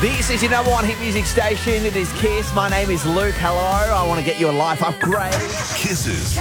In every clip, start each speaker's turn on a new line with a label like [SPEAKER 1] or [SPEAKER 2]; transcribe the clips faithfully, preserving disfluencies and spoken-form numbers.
[SPEAKER 1] This is your number one hit music station. It is Kiss. My name is Luke. Hello. I want to get you a life upgrade.
[SPEAKER 2] Kisses.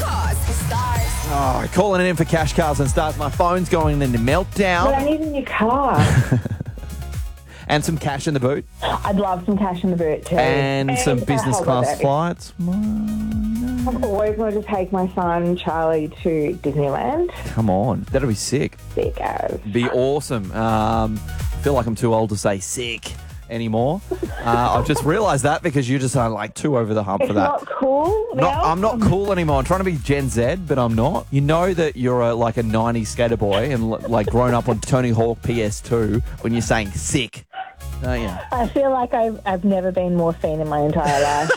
[SPEAKER 1] Oh, calling it in for cash cars and stars. My phone's going into meltdown.
[SPEAKER 3] But I need a new car.
[SPEAKER 1] And some cash in the boot.
[SPEAKER 3] I'd love some cash in the boot too.
[SPEAKER 1] And,
[SPEAKER 3] And
[SPEAKER 1] some
[SPEAKER 3] a
[SPEAKER 1] business class
[SPEAKER 3] holiday.
[SPEAKER 1] flights.
[SPEAKER 3] I've always wanted to take my son Charlie to Disneyland.
[SPEAKER 1] Come on. That'll be sick.
[SPEAKER 3] Sick as.
[SPEAKER 1] Be awesome. Um, I feel like I'm too old to say sick anymore. Uh, I've just realised that because you just are like too over the hump
[SPEAKER 3] It's
[SPEAKER 1] for that.
[SPEAKER 3] not cool now.
[SPEAKER 1] Not, I'm not cool anymore. I'm trying to be Gen Z, but I'm not. You know that you're a, like a nineties skater boy and like grown up on Tony Hawk P S two when you're saying sick, don't you?
[SPEAKER 3] I feel like I've, I've never been more seen in my entire life.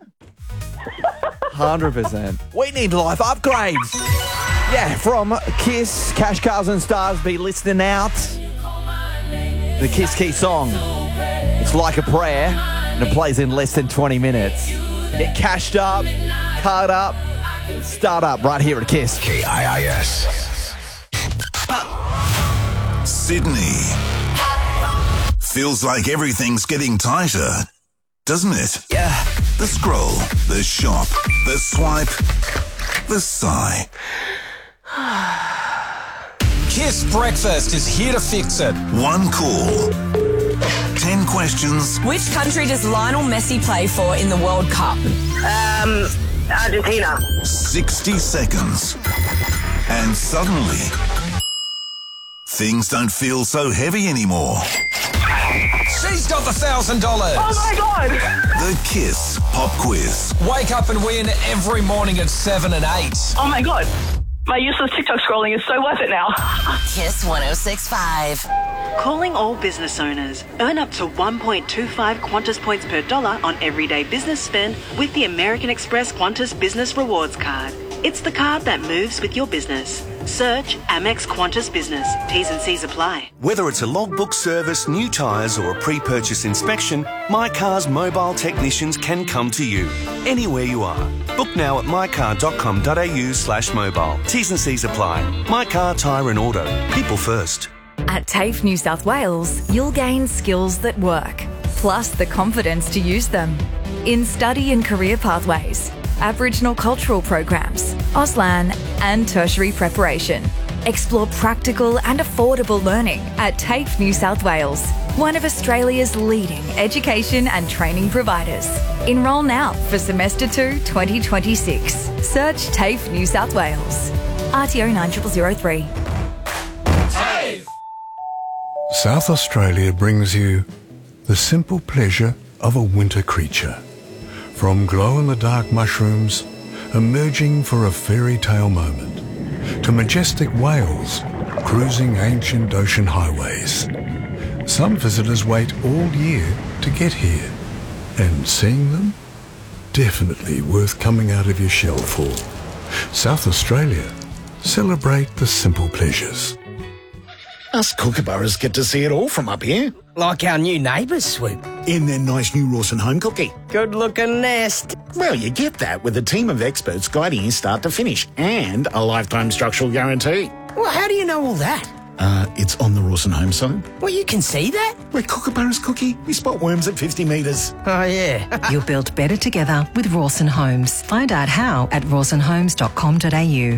[SPEAKER 1] one hundred percent. We need life upgrades. Yeah, from Kiss, Cash Cars and Stars be listening out. The Kiss Key song. It's like a prayer, and it plays in less than twenty minutes. Get cashed up, card up, start up right here at Kiss.
[SPEAKER 2] K I I S. Sydney. Feels like everything's getting tighter, doesn't it?
[SPEAKER 4] Yeah.
[SPEAKER 2] The scroll, the shop, the swipe, the sigh.
[SPEAKER 4] Kiss Breakfast is here to fix it.
[SPEAKER 2] One call. Ten questions.
[SPEAKER 5] Which country does Lionel Messi play for in the World Cup?
[SPEAKER 6] Um, Argentina.
[SPEAKER 2] sixty seconds. And suddenly, things don't feel so heavy anymore.
[SPEAKER 4] She's got the thousand dollars.
[SPEAKER 6] Oh my God!
[SPEAKER 2] The Kiss Pop Quiz.
[SPEAKER 4] Wake up and win every morning at seven and eight.
[SPEAKER 6] Oh my God! My useless TikTok scrolling is so worth it now.
[SPEAKER 5] Kiss one oh six point five.
[SPEAKER 7] Calling all business owners. Earn up to one point two five Qantas points per dollar on everyday business spend with the American Express Qantas Business Rewards Card. It's the card that moves with your business. Search Amex Qantas Business. T's and C's apply.
[SPEAKER 8] Whether it's a logbook service, new tyres or a pre-purchase inspection, My Car's mobile technicians can come to you anywhere you are. Book now at mycar.com.au slash mobile. T's and C's apply. My Car, Tyre and Auto. People first.
[SPEAKER 9] At TAFE New South Wales, you'll gain skills that work, plus the confidence to use them. In study and career pathways, Aboriginal cultural programs, Auslan and tertiary preparation. Explore practical and affordable learning at TAFE New South Wales, one of Australia's leading education and training providers. Enrol now for semester two twenty twenty-six. Search TAFE New South Wales. R T O nine zero zero zero three.
[SPEAKER 10] South Australia brings you the simple pleasure of a winter creature. From glow-in-the-dark mushrooms emerging for a fairy tale moment, to majestic whales cruising ancient ocean highways. Some visitors wait all year to get here, and seeing them, definitely worth coming out of your shell for. South Australia, celebrate the simple pleasures.
[SPEAKER 11] Us kookaburras get to see it all from up here.
[SPEAKER 12] Like our new neighbours, Swoop.
[SPEAKER 11] In their nice new Rawson home cookie.
[SPEAKER 12] Good-looking nest.
[SPEAKER 11] Well, you get that with a team of experts guiding you start to finish and a lifetime structural guarantee.
[SPEAKER 12] Well, how do you know all that?
[SPEAKER 11] Uh, it's on the Rawson home site.
[SPEAKER 12] Well, you can see that?
[SPEAKER 11] We're kookaburras cookie. We spot worms at fifty metres.
[SPEAKER 12] Oh, yeah.
[SPEAKER 13] You'll build better together with Rawson Homes. Find out how at rawson homes dot com dot a u.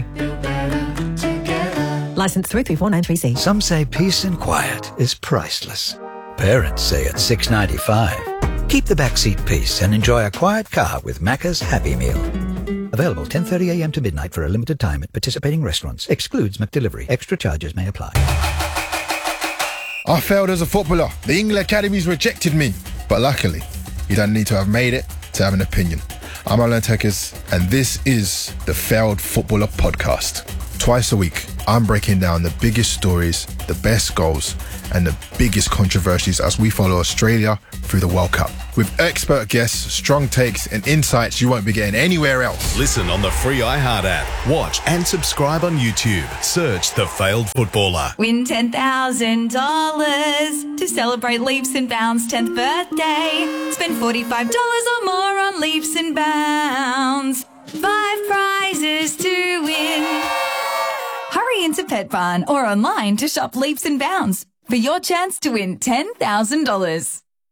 [SPEAKER 13] Licence three three four nine three C.
[SPEAKER 14] Some say peace and quiet is priceless. Parents say it's six ninety-five. Keep the backseat peace and enjoy a quiet car with Macca's Happy Meal. Available ten thirty a m to midnight for a limited time at participating restaurants. Excludes McDelivery. Extra charges may apply.
[SPEAKER 15] I failed as a footballer. The England Academies rejected me. But luckily, you don't need to have made it to have an opinion. I'm Alan Tekes, and this is the Failed Footballer Podcast. Twice a week, I'm breaking down the biggest stories, the best goals, and the biggest controversies as we follow Australia through the World Cup. With expert guests, strong takes, and insights you won't be getting anywhere else.
[SPEAKER 16] Listen on the free iHeart app. Watch and subscribe on YouTube. Search The Failed Footballer.
[SPEAKER 9] Win ten thousand dollars to celebrate Leaps and Bounds' tenth birthday. Spend forty-five dollars or more on Leaps and Bounds. Five prizes to win. Hurry into Pet Barn or online to shop Leaps and Bounds for your chance to win ten thousand dollars.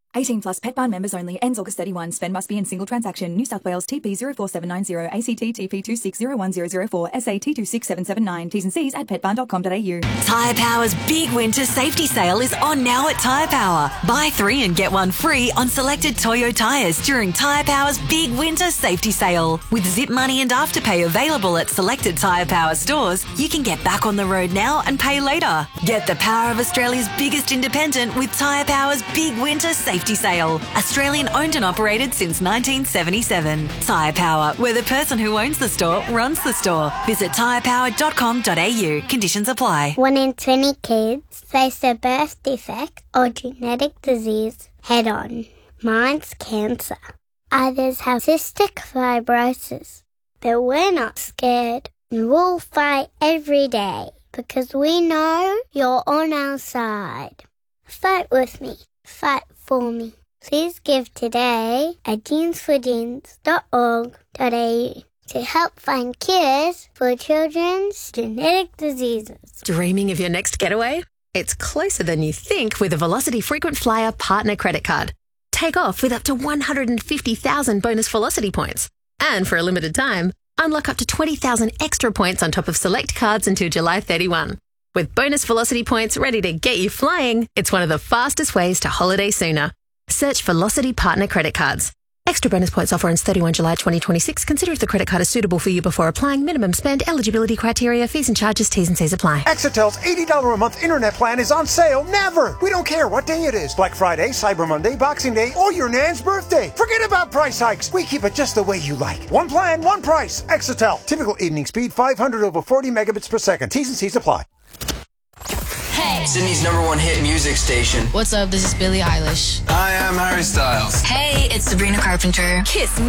[SPEAKER 9] eighteen plus Pet Barn members only. Ends August thirty-first. Spend must be in single transaction. New South Wales T P zero four seven nine zero, A C T T P two six zero one zero zero four, S A T two six seven seven nine. T's and C's at pet barn dot com dot a u.
[SPEAKER 17] Tyre Power's big winter safety sale is on now at Tyre Power. Buy three and get one free on selected Toyo tyres during Tyre Power's big winter safety sale. With Zip Money and Afterpay available at selected Tyre Power stores, you can get back on the road now and pay later. Get the power of Australia's biggest independent with Tyre Power's big winter safety sale. Australian owned and operated since nineteen seventy-seven. Tyre Power, where the person who owns the store runs the store. Visit tyre power dot com dot a u. Conditions apply.
[SPEAKER 18] One in twenty kids face a birth defect or genetic disease head on. Mine's cancer. Others have cystic fibrosis. But we're not scared, and we'll fight every day because we know you're on our side. Fight with me. Fight for me. Please give today at jeans for jeans dot org dot a u to help find cures for children's genetic diseases.
[SPEAKER 19] Dreaming of your next getaway? It's closer than you think with a Velocity Frequent Flyer Partner Credit Card. Take off with up to one hundred fifty thousand bonus Velocity points. And for a limited time, unlock up to twenty thousand extra points on top of select cards until July thirty-first. With bonus Velocity points ready to get you flying, it's one of the fastest ways to holiday sooner. Search Velocity Partner Credit Cards. Extra bonus points offer ends thirty-first of July twenty twenty-six. Consider if the credit card is suitable for you before applying. Minimum spend, eligibility criteria, fees and charges, T's and C's apply.
[SPEAKER 20] Exitel's eighty dollars a month internet plan is on sale never. We don't care what day it is. Black Friday, Cyber Monday, Boxing Day, or your Nan's birthday. Forget about price hikes. We keep it just the way you like. One plan, one price. Exitel. Typical evening speed five hundred over forty megabits per second. T's and C's apply.
[SPEAKER 21] Hey! Sydney's number one hit music station.
[SPEAKER 22] What's up? This is Billie Eilish.
[SPEAKER 21] Hi, I'm Harry Styles.
[SPEAKER 22] Hey, it's Sabrina Carpenter. Kiss